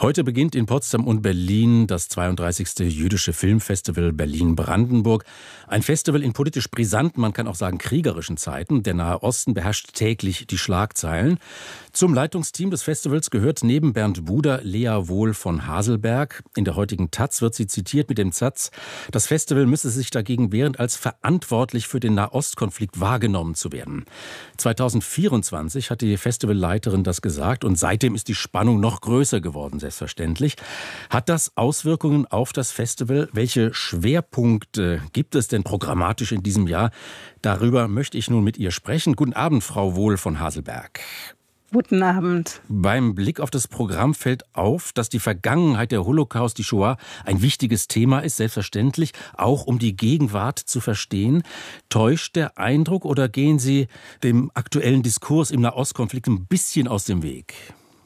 Heute beginnt in Potsdam und Berlin das 32. Jüdische Filmfestival Berlin-Brandenburg. Ein Festival in politisch brisanten, man kann auch sagen kriegerischen Zeiten. Der Nahe Osten beherrscht täglich die Schlagzeilen. Zum Leitungsteam des Festivals gehört neben Bernd Buder Lea Wohl von Haselberg. In der heutigen taz wird sie zitiert mit dem Satz, das Festival müsse sich dagegen wehren, als verantwortlich für den Nahostkonflikt wahrgenommen zu werden. 2024 hat die Festivalleiterin das gesagt und seitdem ist die Spannung noch größer geworden, selbstverständlich. Hat das Auswirkungen auf das Festival? Welche Schwerpunkte gibt es denn programmatisch in diesem Jahr? Darüber möchte ich nun mit ihr sprechen. Guten Abend, Frau Wohl von Haselberg. Guten Abend. Beim Blick auf das Programm fällt auf, dass die Vergangenheit, der Holocaust, die Shoah, ein wichtiges Thema ist, selbstverständlich, auch um die Gegenwart zu verstehen. Täuscht der Eindruck oder gehen Sie dem aktuellen Diskurs im Nahostkonflikt ein bisschen aus dem Weg?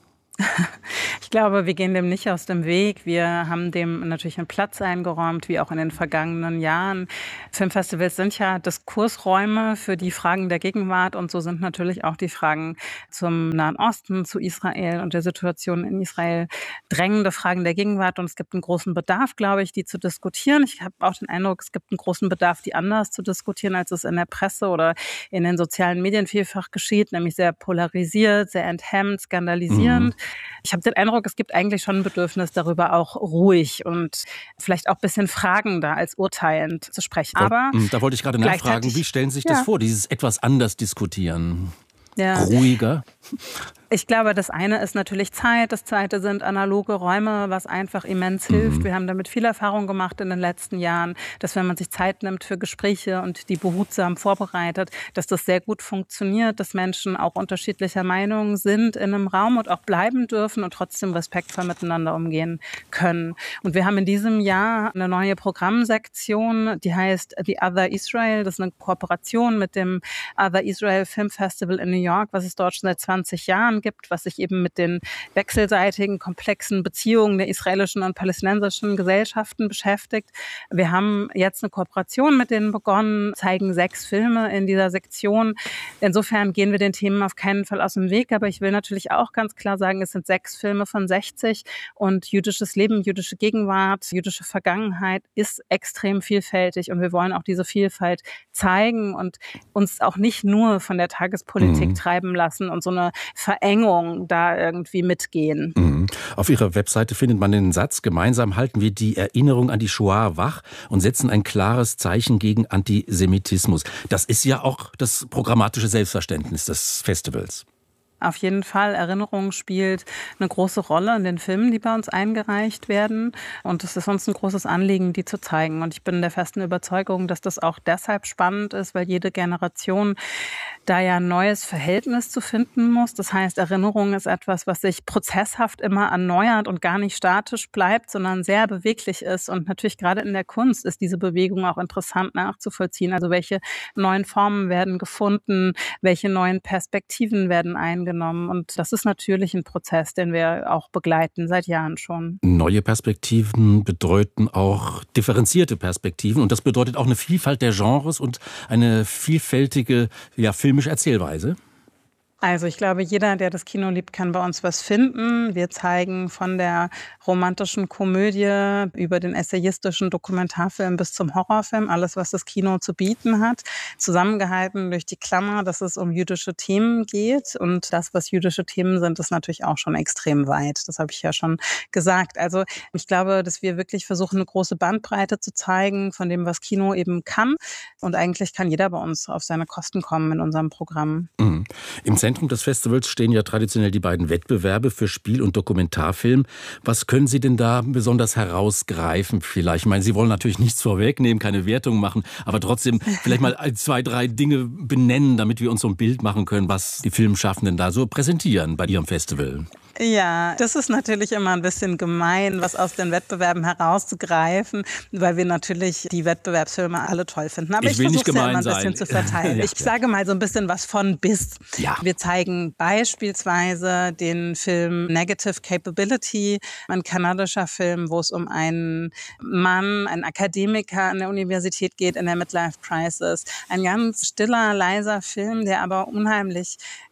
Ich glaube, wir gehen dem nicht aus dem Weg. Wir haben dem natürlich einen Platz eingeräumt, wie auch in den vergangenen Jahren. Filmfestivals sind ja Diskursräume für die Fragen der Gegenwart und so sind natürlich auch die Fragen zum Nahen Osten, zu Israel und der Situation in Israel drängende Fragen der Gegenwart. Und es gibt einen großen Bedarf, glaube ich, die zu diskutieren. Ich habe auch den Eindruck, es gibt einen großen Bedarf, die anders zu diskutieren, als es in der Presse oder in den sozialen Medien vielfach geschieht, nämlich sehr polarisiert, sehr enthemmt, skandalisierend. Ich habe den Eindruck, es gibt eigentlich schon ein Bedürfnis, darüber auch ruhig und vielleicht auch ein bisschen fragender als urteilend zu sprechen. Aber da wollte ich gerade nachfragen, wie stellen Sie sich das vor, dieses etwas anders diskutieren? Ja. Ruhiger? Ich glaube, das eine ist natürlich Zeit, das zweite sind analoge Räume, was einfach immens hilft. Wir haben damit viel Erfahrung gemacht in den letzten Jahren, dass wenn man sich Zeit nimmt für Gespräche und die behutsam vorbereitet, dass das sehr gut funktioniert, dass Menschen auch unterschiedlicher Meinung sind in einem Raum und auch bleiben dürfen und trotzdem respektvoll miteinander umgehen können. Und wir haben in diesem Jahr eine neue Programmsektion, die heißt The Other Israel. Das ist eine Kooperation mit dem Other Israel Film Festival in New York, was es dort schon seit 20 Jahren gibt, was sich eben mit den wechselseitigen, komplexen Beziehungen der israelischen und palästinensischen Gesellschaften beschäftigt. Wir haben jetzt eine Kooperation mit denen begonnen, zeigen 6 Filme in dieser Sektion. Insofern gehen wir den Themen auf keinen Fall aus dem Weg, aber ich will natürlich auch ganz klar sagen, es sind 6 Filme von 60 und jüdisches Leben, jüdische Gegenwart, jüdische Vergangenheit ist extrem vielfältig und wir wollen auch diese Vielfalt zeigen und uns auch nicht nur von der Tagespolitik treiben lassen und so eine Verengung da irgendwie mitgehen. Auf Ihrer Webseite findet man den Satz, gemeinsam halten wir die Erinnerung an die Shoah wach und setzen ein klares Zeichen gegen Antisemitismus. Das ist ja auch das programmatische Selbstverständnis des Festivals. Auf jeden Fall. Erinnerung spielt eine große Rolle in den Filmen, die bei uns eingereicht werden. Und es ist uns ein großes Anliegen, die zu zeigen. Und ich bin der festen Überzeugung, dass das auch deshalb spannend ist, weil jede Generation da ja ein neues Verhältnis zu finden muss. Das heißt, Erinnerung ist etwas, was sich prozesshaft immer erneuert und gar nicht statisch bleibt, sondern sehr beweglich ist. Und natürlich gerade in der Kunst ist diese Bewegung auch interessant nachzuvollziehen. Also welche neuen Formen werden gefunden, welche neuen Perspektiven werden eingenommen. Und das ist natürlich ein Prozess, den wir auch begleiten, seit Jahren schon. Neue Perspektiven bedeuten auch differenzierte Perspektiven. Und das bedeutet auch eine Vielfalt der Genres und eine vielfältige, filmische Erzählweise. Also ich glaube, jeder, der das Kino liebt, kann bei uns was finden. Wir zeigen von der romantischen Komödie über den essayistischen Dokumentarfilm bis zum Horrorfilm, alles, was das Kino zu bieten hat, zusammengehalten durch die Klammer, dass es um jüdische Themen geht. Und das, was jüdische Themen sind, ist natürlich auch schon extrem weit. Das habe ich ja schon gesagt. Also ich glaube, dass wir wirklich versuchen, eine große Bandbreite zu zeigen von dem, was Kino eben kann. Und eigentlich kann jeder bei uns auf seine Kosten kommen in unserem Programm. Im Zentrum des Festivals stehen ja traditionell die beiden Wettbewerbe für Spiel- und Dokumentarfilm. Was können Sie denn da besonders herausgreifen vielleicht? Ich meine, Sie wollen natürlich nichts vorwegnehmen, keine Wertung machen, aber trotzdem vielleicht mal 2, 3 Dinge benennen, damit wir uns so ein Bild machen können, was die Filmschaffenden da so präsentieren bei Ihrem Festival. Ja, das ist natürlich immer ein bisschen gemein, was aus den Wettbewerben herauszugreifen, weil wir natürlich die Wettbewerbsfilme alle toll finden. Aber ich versuche es ja immer ein bisschen zu verteilen. Ich sage mal so ein bisschen was von bis. Ja. Wir zeigen beispielsweise den Film Negative Capability, ein kanadischer Film, wo es um einen Mann, einen Akademiker an der Universität geht in der Midlife Crisis. Ein ganz stiller, leiser Film, der aber unheimlich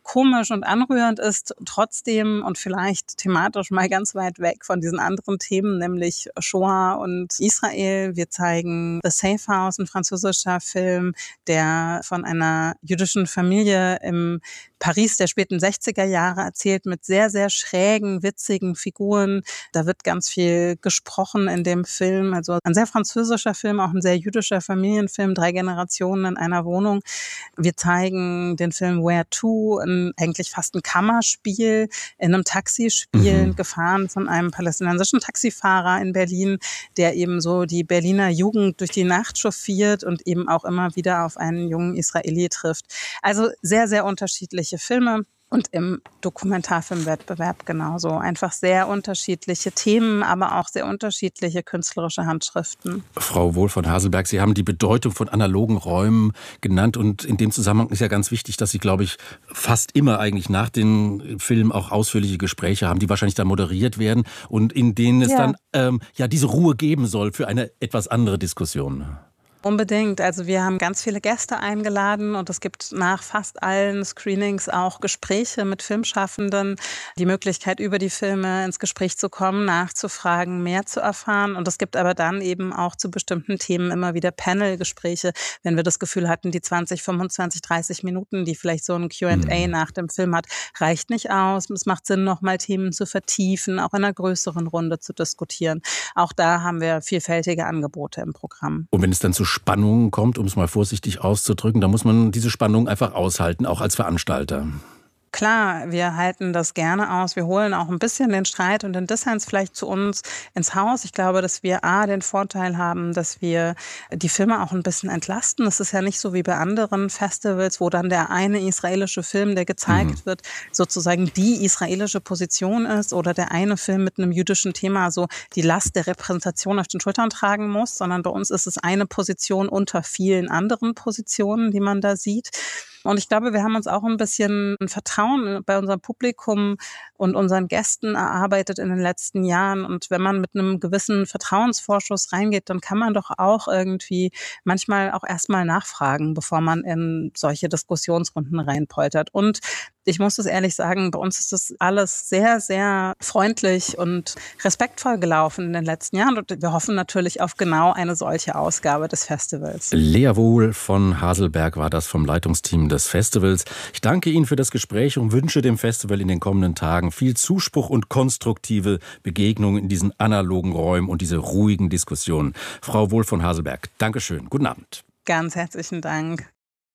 komisch und anrührend ist, trotzdem und vielleicht thematisch mal ganz weit weg von diesen anderen Themen, nämlich Shoah und Israel. Wir zeigen The Safe House, ein französischer Film, der von einer jüdischen Familie im Paris der späten 60er Jahre erzählt, mit sehr, sehr schrägen, witzigen Figuren. Da wird ganz viel gesprochen in dem Film. Also ein sehr französischer Film, auch ein sehr jüdischer Familienfilm, 3 Generationen in einer Wohnung. Wir zeigen den Film Where To, eigentlich fast ein Kammerspiel in einem Taxi spielen, gefahren von einem palästinensischen Taxifahrer in Berlin, der eben so die Berliner Jugend durch die Nacht chauffiert und eben auch immer wieder auf einen jungen Israeli trifft. Also sehr, sehr unterschiedliche Filme. Und im Dokumentarfilmwettbewerb genauso. Einfach sehr unterschiedliche Themen, aber auch sehr unterschiedliche künstlerische Handschriften. Frau Wohl von Haselberg, Sie haben die Bedeutung von analogen Räumen genannt. Und in dem Zusammenhang ist ja ganz wichtig, dass Sie, glaube ich, fast immer eigentlich nach den Filmen auch ausführliche Gespräche haben, die wahrscheinlich dann moderiert werden und in denen es dann diese Ruhe geben soll für eine etwas andere Diskussion. Unbedingt. Also wir haben ganz viele Gäste eingeladen und es gibt nach fast allen Screenings auch Gespräche mit Filmschaffenden, die Möglichkeit, über die Filme ins Gespräch zu kommen, nachzufragen, mehr zu erfahren. Und es gibt aber dann eben auch zu bestimmten Themen immer wieder Panel-Gespräche, wenn wir das Gefühl hatten, die 20, 25, 30 Minuten, die vielleicht so ein Q&A nach dem Film hat, reicht nicht aus. Es macht Sinn, nochmal Themen zu vertiefen, auch in einer größeren Runde zu diskutieren. Auch da haben wir vielfältige Angebote im Programm. Und wenn es dann zu Spannungen kommt, um es mal vorsichtig auszudrücken, da muss man diese Spannung einfach aushalten, auch als Veranstalter. Klar, wir halten das gerne aus. Wir holen auch ein bisschen den Streit und den Dissens vielleicht zu uns ins Haus. Ich glaube, dass wir den Vorteil haben, dass wir die Filme auch ein bisschen entlasten. Es ist ja nicht so wie bei anderen Festivals, wo dann der eine israelische Film, der gezeigt wird, sozusagen die israelische Position ist oder der eine Film mit einem jüdischen Thema so die Last der Repräsentation auf den Schultern tragen muss, sondern bei uns ist es eine Position unter vielen anderen Positionen, die man da sieht. Und ich glaube, wir haben uns auch ein bisschen ein Vertrauen bei unserem Publikum und unseren Gästen erarbeitet in den letzten Jahren. Und wenn man mit einem gewissen Vertrauensvorschuss reingeht, dann kann man doch auch irgendwie manchmal auch erstmal nachfragen, bevor man in solche Diskussionsrunden reinpoltert. Und ich muss das ehrlich sagen, bei uns ist das alles sehr, sehr freundlich und respektvoll gelaufen in den letzten Jahren. Und wir hoffen natürlich auf genau eine solche Ausgabe des Festivals. Lea Wohl von Haselberg war das vom Leitungsteam des Festivals. Ich danke Ihnen für das Gespräch und wünsche dem Festival in den kommenden Tagen viel Zuspruch und konstruktive Begegnungen in diesen analogen Räumen und diese ruhigen Diskussionen. Frau Wohl von Haselberg, Dankeschön. Guten Abend. Ganz herzlichen Dank.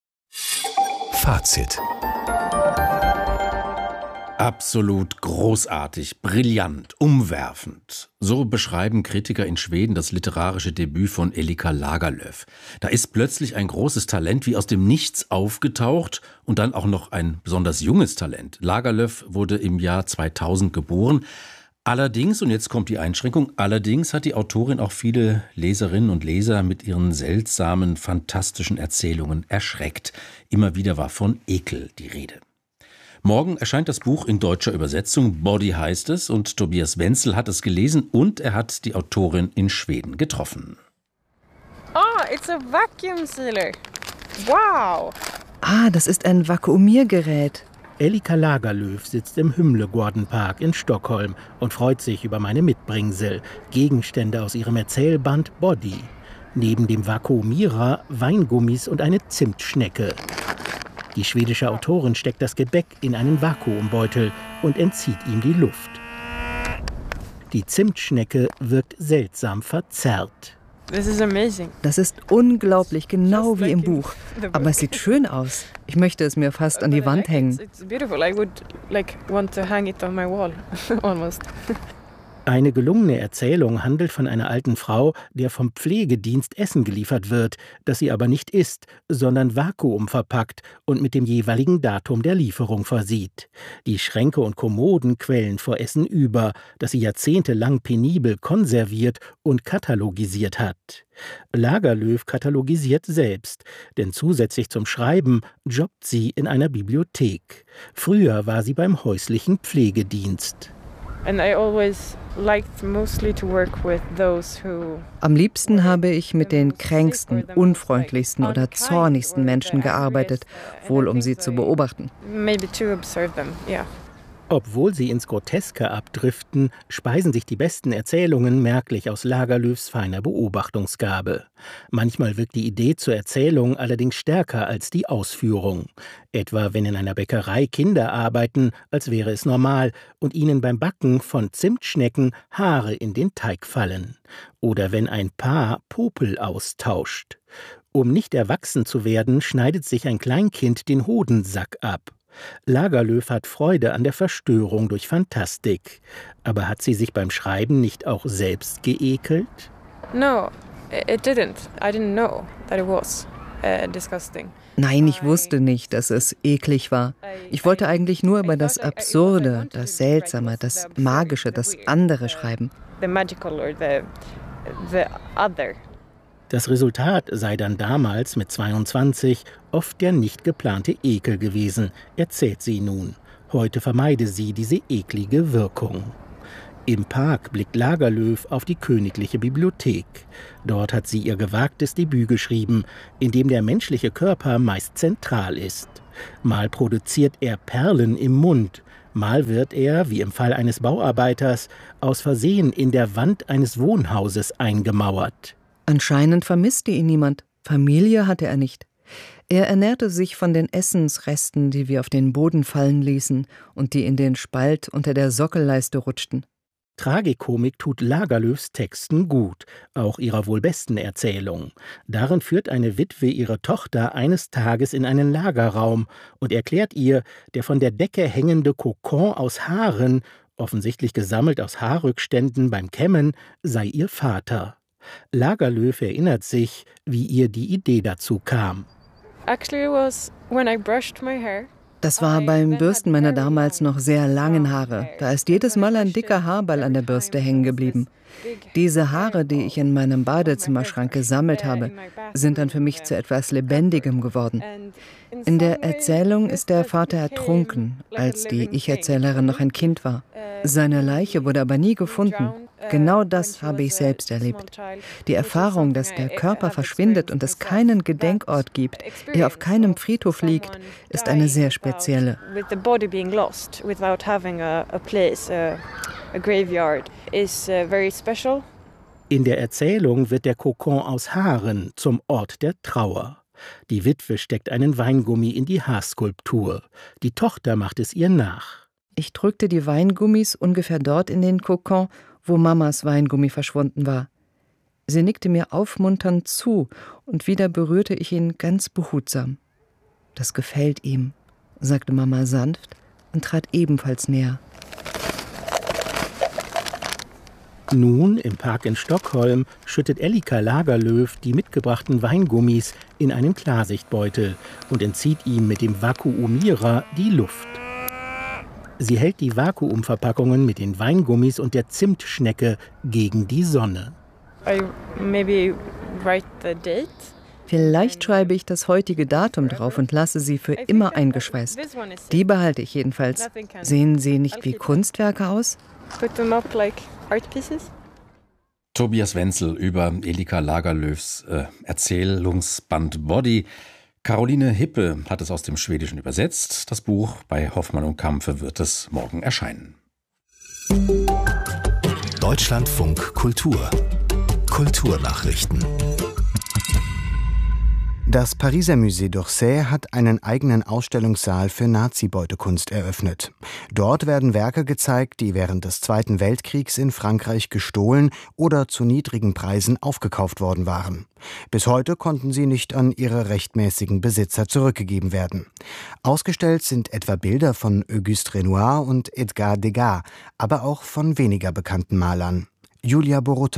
Fazit. Absolut großartig, brillant, umwerfend. So beschreiben Kritiker in Schweden das literarische Debüt von Elika Lagerlöf. Da ist plötzlich ein großes Talent wie aus dem Nichts aufgetaucht und dann auch noch ein besonders junges Talent. Lagerlöf wurde im Jahr 2000 geboren. Allerdings, und jetzt kommt die Einschränkung, allerdings hat die Autorin auch viele Leserinnen und Leser mit ihren seltsamen, fantastischen Erzählungen erschreckt. Immer wieder war von Ekel die Rede. Morgen erscheint das Buch in deutscher Übersetzung, Body heißt es, und Tobias Wenzel hat es gelesen und er hat die Autorin in Schweden getroffen. Oh, it's a vacuum sealer. Wow! Das ist ein Vakuumiergerät. Elika Lagerlöf sitzt im Hymlegården-Park in Stockholm und freut sich über meine Mitbringsel, Gegenstände aus ihrem Erzählband Body. Neben dem Vakuumierer Weingummis und eine Zimtschnecke. Die schwedische Autorin steckt das Gebäck in einen Vakuumbeutel und entzieht ihm die Luft. Die Zimtschnecke wirkt seltsam verzerrt. This is amazing. Das ist unglaublich, genau wie im Buch. Aber es sieht schön aus. Ich möchte es mir fast an die Wand hängen. It's beautiful. I would want to hang it on my wall, almost. Eine gelungene Erzählung handelt von einer alten Frau, der vom Pflegedienst Essen geliefert wird, das sie aber nicht isst, sondern vakuumverpackt und mit dem jeweiligen Datum der Lieferung versieht. Die Schränke und Kommoden quellen vor Essen über, das sie jahrzehntelang penibel konserviert und katalogisiert hat. Lagerlöf katalogisiert selbst, denn zusätzlich zum Schreiben jobbt sie in einer Bibliothek. Früher war sie beim häuslichen Pflegedienst. Am liebsten habe ich mit den kränksten, unfreundlichsten oder zornigsten Menschen gearbeitet, wohl um sie zu beobachten. Obwohl sie ins Groteske abdriften, speisen sich die besten Erzählungen merklich aus Lagerlöfs feiner Beobachtungsgabe. Manchmal wirkt die Idee zur Erzählung allerdings stärker als die Ausführung. Etwa wenn in einer Bäckerei Kinder arbeiten, als wäre es normal, und ihnen beim Backen von Zimtschnecken Haare in den Teig fallen. Oder wenn ein Paar Popel austauscht. Um nicht erwachsen zu werden, schneidet sich ein Kleinkind den Hodensack ab. Lagerlöf hat Freude an der Verstörung durch Fantastik. Aber hat sie sich beim Schreiben nicht auch selbst geekelt? No, it didn't. I didn't know that it was disgusting. Nein, ich wusste nicht, dass es eklig war. Ich wollte eigentlich nur über das Absurde, das Seltsame, das Magische, das andere schreiben. The magical or the other. Das Resultat sei dann damals mit 22 oft der nicht geplante Ekel gewesen, erzählt sie nun. Heute vermeide sie diese eklige Wirkung. Im Park blickt Lagerlöf auf die Königliche Bibliothek. Dort hat sie ihr gewagtes Debüt geschrieben, in dem der menschliche Körper meist zentral ist. Mal produziert er Perlen im Mund, mal wird er, wie im Fall eines Bauarbeiters, aus Versehen in der Wand eines Wohnhauses eingemauert. Anscheinend vermisste ihn niemand. Familie hatte er nicht. Er ernährte sich von den Essensresten, die wir auf den Boden fallen ließen und die in den Spalt unter der Sockelleiste rutschten. Tragikomik tut Lagerlöfs Texten gut, auch ihrer wohl besten Erzählung. Darin führt eine Witwe ihre Tochter eines Tages in einen Lagerraum und erklärt ihr, der von der Decke hängende Kokon aus Haaren, offensichtlich gesammelt aus Haarrückständen beim Kämmen, sei ihr Vater. Lagerlöf erinnert sich, wie ihr die Idee dazu kam. Das war beim Bürsten meiner damals noch sehr langen Haare. Da ist jedes Mal ein dicker Haarball an der Bürste hängen geblieben. Diese Haare, die ich in meinem Badezimmerschrank gesammelt habe, sind dann für mich zu etwas Lebendigem geworden. In der Erzählung ist der Vater ertrunken, als die Ich-Erzählerin noch ein Kind war. Seine Leiche wurde aber nie gefunden. Genau das habe ich selbst erlebt. Die Erfahrung, dass der Körper verschwindet und es keinen Gedenkort gibt, er auf keinem Friedhof liegt, ist eine sehr spezielle. In der Erzählung wird der Kokon aus Haaren zum Ort der Trauer. Die Witwe steckt einen Weingummi in die Haarskulptur. Die Tochter macht es ihr nach. Ich drückte die Weingummis ungefähr dort in den Kokon, wo Mamas Weingummi verschwunden war. Sie nickte mir aufmunternd zu und wieder berührte ich ihn ganz behutsam. »Das gefällt ihm«, sagte Mama sanft und trat ebenfalls näher. Nun, im Park in Stockholm, schüttet Elika Lagerlöf die mitgebrachten Weingummis in einen Klarsichtbeutel und entzieht ihm mit dem Vakuumierer die Luft. Sie hält die Vakuumverpackungen mit den Weingummis und der Zimtschnecke gegen die Sonne. Vielleicht schreibe ich das heutige Datum drauf und lasse sie für immer eingeschweißt. Die behalte ich jedenfalls. Sehen sie nicht wie Kunstwerke aus? Tobias Wenzel über Elika Lagerlöfs Erzählungsband Body. Caroline Hippe hat es aus dem Schwedischen übersetzt. Das Buch bei Hoffmann und Kampfe wird es morgen erscheinen. Deutschlandfunk Kultur. Kulturnachrichten. Das Pariser Musée d'Orsay hat einen eigenen Ausstellungssaal für Nazi-Beutekunst eröffnet. Dort werden Werke gezeigt, die während des Zweiten Weltkriegs in Frankreich gestohlen oder zu niedrigen Preisen aufgekauft worden waren. Bis heute konnten sie nicht an ihre rechtmäßigen Besitzer zurückgegeben werden. Ausgestellt sind etwa Bilder von Auguste Renoir und Edgar Degas, aber auch von weniger bekannten Malern. Julia Borutta.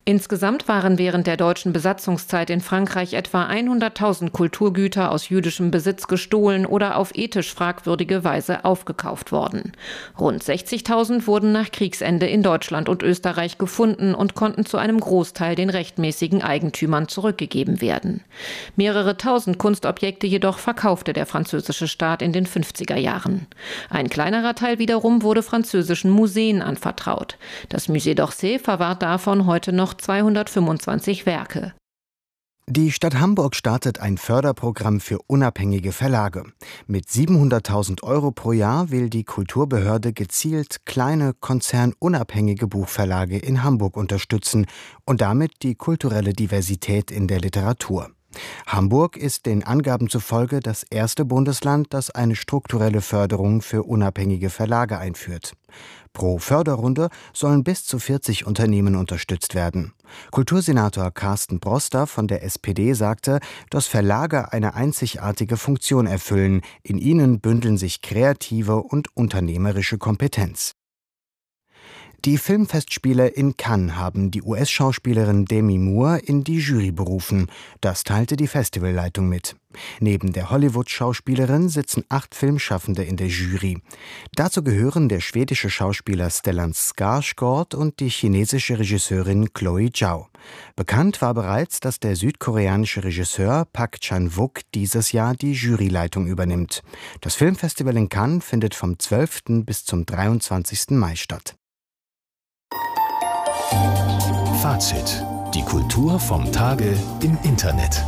Insgesamt waren während der deutschen Besatzungszeit in Frankreich etwa 100.000 Kulturgüter aus jüdischem Besitz gestohlen oder auf ethisch fragwürdige Weise aufgekauft worden. Rund 60.000 wurden nach Kriegsende in Deutschland und Österreich gefunden und konnten zu einem Großteil den rechtmäßigen Eigentümern zurückgegeben werden. Mehrere tausend Kunstobjekte jedoch verkaufte der französische Staat in den 50er Jahren. Ein kleinerer Teil wiederum wurde französischen Museen anvertraut. Das Musée d'Orsay verwahrt davon heute noch 225 Werke. Die Stadt Hamburg startet ein Förderprogramm für unabhängige Verlage. Mit 700.000 € pro Jahr will die Kulturbehörde gezielt kleine, konzernunabhängige Buchverlage in Hamburg unterstützen und damit die kulturelle Diversität in der Literatur. Hamburg ist den Angaben zufolge das erste Bundesland, das eine strukturelle Förderung für unabhängige Verlage einführt. Pro Förderrunde sollen bis zu 40 Unternehmen unterstützt werden. Kultursenator Carsten Broster von der SPD sagte, dass Verlage eine einzigartige Funktion erfüllen. In ihnen bündeln sich kreative und unternehmerische Kompetenz. Die Filmfestspiele in Cannes haben die US-Schauspielerin Demi Moore in die Jury berufen. Das teilte die Festivalleitung mit. Neben der Hollywood-Schauspielerin sitzen 8 Filmschaffende in der Jury. Dazu gehören der schwedische Schauspieler Stellan Skarsgård und die chinesische Regisseurin Chloe Zhao. Bekannt war bereits, dass der südkoreanische Regisseur Park Chan-wook dieses Jahr die Juryleitung übernimmt. Das Filmfestival in Cannes findet vom 12. bis zum 23. Mai statt. Fazit. Die Kultur vom Tage im Internet.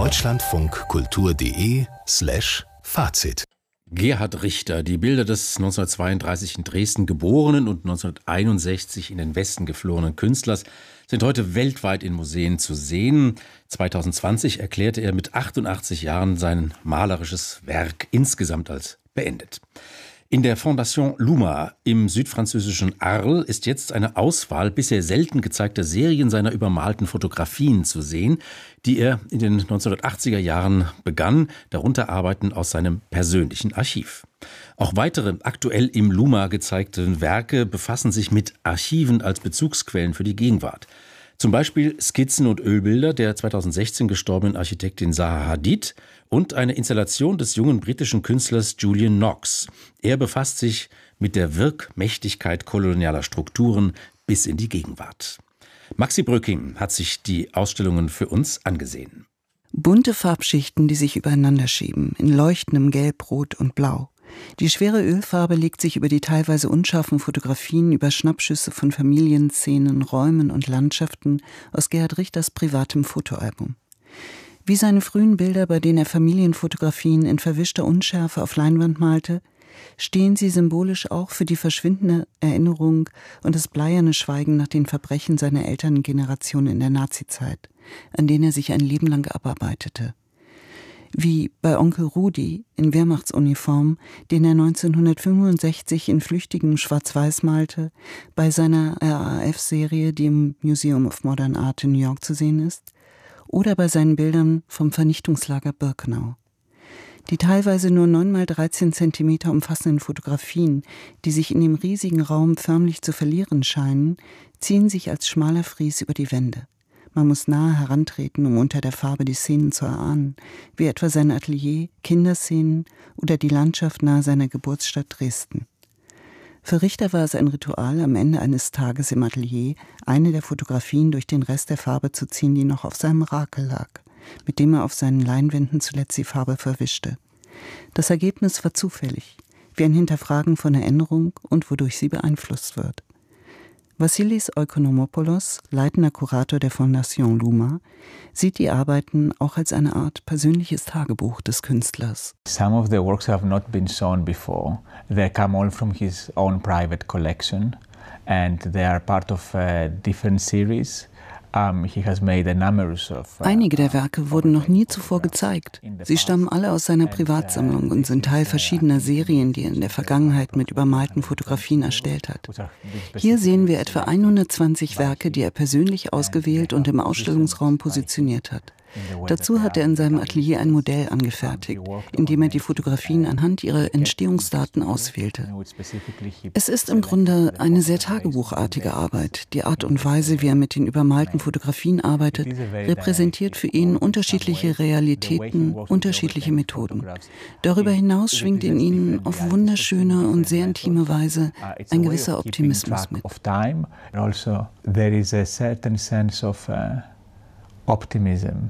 deutschlandfunkkultur.de/Fazit. Gerhard Richter, die Bilder des 1932 in Dresden geborenen und 1961 in den Westen geflohenen Künstlers sind heute weltweit in Museen zu sehen. 2020 erklärte er mit 88 Jahren sein malerisches Werk insgesamt als beendet. In der Fondation Luma im südfranzösischen Arles ist jetzt eine Auswahl bisher selten gezeigter Serien seiner übermalten Fotografien zu sehen, die er in den 1980er Jahren begann, darunter Arbeiten aus seinem persönlichen Archiv. Auch weitere aktuell im Luma gezeigte Werke befassen sich mit Archiven als Bezugsquellen für die Gegenwart. Zum Beispiel Skizzen und Ölbilder der 2016 gestorbenen Architektin Zaha Hadid und eine Installation des jungen britischen Künstlers Julian Knox. Er befasst sich mit der Wirkmächtigkeit kolonialer Strukturen bis in die Gegenwart. Maxi Bröking hat sich die Ausstellungen für uns angesehen. Bunte Farbschichten, die sich übereinander schieben, in leuchtendem Gelb, Rot und Blau. Die schwere Ölfarbe legt sich über die teilweise unscharfen Fotografien, über Schnappschüsse von Familienszenen, Räumen und Landschaften aus Gerhard Richters privatem Fotoalbum. Wie seine frühen Bilder, bei denen er Familienfotografien in verwischter Unschärfe auf Leinwand malte, stehen sie symbolisch auch für die verschwindende Erinnerung und das bleierne Schweigen nach den Verbrechen seiner Elterngeneration in der Nazizeit, an denen er sich ein Leben lang abarbeitete. Wie bei Onkel Rudi in Wehrmachtsuniform, den er 1965 in flüchtigem Schwarz-Weiß malte, bei seiner RAF-Serie, die im Museum of Modern Art in New York zu sehen ist, oder bei seinen Bildern vom Vernichtungslager Birkenau. Die teilweise nur 9x13 Zentimeter umfassenden Fotografien, die sich in dem riesigen Raum förmlich zu verlieren scheinen, ziehen sich als schmaler Fries über die Wände. Man muss nahe herantreten, um unter der Farbe die Szenen zu erahnen, wie etwa sein Atelier, Kinderszenen oder die Landschaft nahe seiner Geburtsstadt Dresden. Für Richter war es ein Ritual, am Ende eines Tages im Atelier eine der Fotografien durch den Rest der Farbe zu ziehen, die noch auf seinem Rakel lag, mit dem er auf seinen Leinwänden zuletzt die Farbe verwischte. Das Ergebnis war zufällig, wie ein Hinterfragen von Erinnerung und wodurch sie beeinflusst wird. Vassilis Oikonomopoulos, leitender Kurator der Fondation Luma, sieht die Arbeiten auch als eine Art persönliches Tagebuch des Künstlers. Some of the works have not been shown before. They come all from his own private collection and they are part of a different series. Einige der Werke wurden noch nie zuvor gezeigt. Sie stammen alle aus seiner Privatsammlung und sind Teil verschiedener Serien, die er in der Vergangenheit mit übermalten Fotografien erstellt hat. Hier sehen wir etwa 120 Werke, die er persönlich ausgewählt und im Ausstellungsraum positioniert hat. Dazu hat er in seinem Atelier ein Modell angefertigt, in dem er die Fotografien anhand ihrer Entstehungsdaten auswählte. Es ist im Grunde eine sehr tagebuchartige Arbeit. Die Art und Weise, wie er mit den übermalten Fotografien arbeitet, repräsentiert für ihn unterschiedliche Realitäten, unterschiedliche Methoden. Darüber hinaus schwingt in ihnen auf wunderschöne und sehr intime Weise ein gewisser Optimismus mit. Also, there is a certain sense of optimism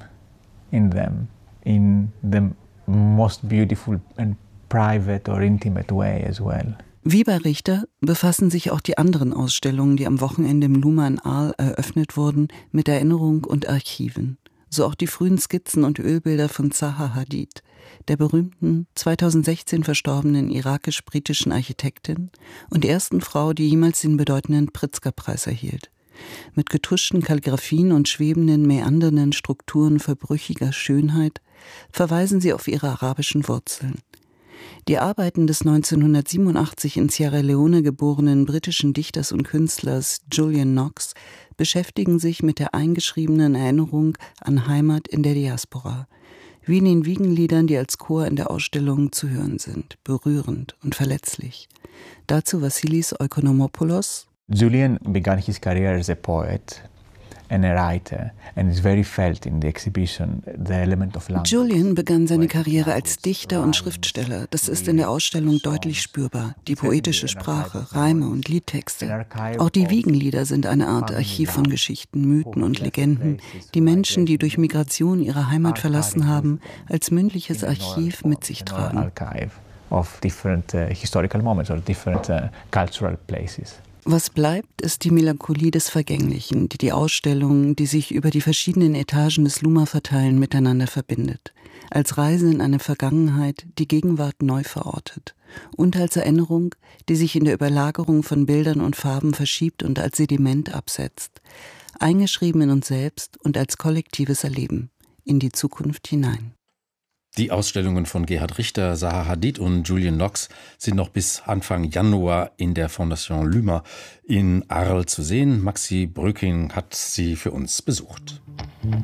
in them, in the most beautiful and private or intimate way as well. Wie bei Richter befassen sich auch die anderen Ausstellungen, die am Wochenende im Luma in Arles eröffnet wurden, mit Erinnerung und Archiven. So auch die frühen Skizzen und Ölbilder von Zaha Hadid, der berühmten 2016 verstorbenen irakisch-britischen Architektin und ersten Frau, die jemals den bedeutenden Pritzker-Preis erhielt. Mit getuschten Kalligraphien und schwebenden, mäandernden Strukturen verbrüchiger Schönheit verweisen sie auf ihre arabischen Wurzeln. Die Arbeiten des 1987 in Sierra Leone geborenen britischen Dichters und Künstlers Julian Knox beschäftigen sich mit der eingeschriebenen Erinnerung an Heimat in der Diaspora, wie in den Wiegenliedern, die als Chor in der Ausstellung zu hören sind, berührend und verletzlich. Dazu Vassilis Oikonomopoulos. Julian began his career as a poet and a writer, and it's very felt in the exhibition the element of language. Julian begann seine Karriere als Dichter und Schriftsteller. Das ist in der Ausstellung deutlich spürbar. Die poetische Sprache, Reime und Liedtexte. Auch die Wiegenlieder sind eine Art Archiv von Geschichten, Mythen und Legenden, die Menschen, die durch Migration ihre Heimat verlassen haben, als mündliches Archiv mit sich tragen. Of different historical moments or different cultural places. Was bleibt, ist die Melancholie des Vergänglichen, die die Ausstellungen, die sich über die verschiedenen Etagen des Luma verteilen, miteinander verbindet. Als Reise in eine Vergangenheit, die Gegenwart neu verortet. Und als Erinnerung, die sich in der Überlagerung von Bildern und Farben verschiebt und als Sediment absetzt. Eingeschrieben in uns selbst und als kollektives Erleben. In die Zukunft hinein. Die Ausstellungen von Gerhard Richter, Zaha Hadid und Julian Knox sind noch bis Anfang Januar in der Fondation Luma in Arles zu sehen. Maxi Bröking hat sie für uns besucht.